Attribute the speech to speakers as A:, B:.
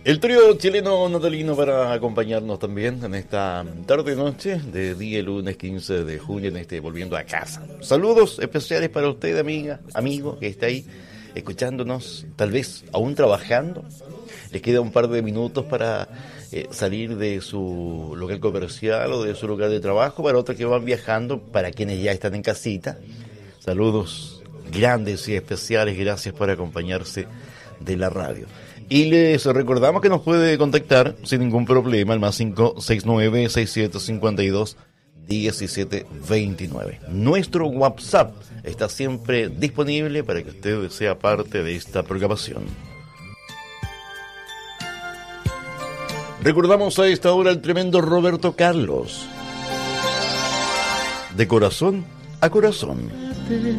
A: El trío chileno natalino para acompañarnos también en esta tarde-noche de día lunes 15 de junio en este Volviendo a Casa. Saludos especiales para usted, amiga, amigo, que está ahí escuchándonos, tal vez aún trabajando. Les queda un par de minutos para salir de su local comercial o de su lugar de trabajo, para otros que van viajando, para quienes ya están en casita. Saludos grandes y especiales, gracias por acompañarse de la radio. Y les recordamos que nos puede contactar sin ningún problema al más 569-6752-1729. Nuestro WhatsApp está siempre disponible para que usted sea parte de esta programación. Recordamos a esta hora al tremendo Roberto Carlos. De corazón a corazón.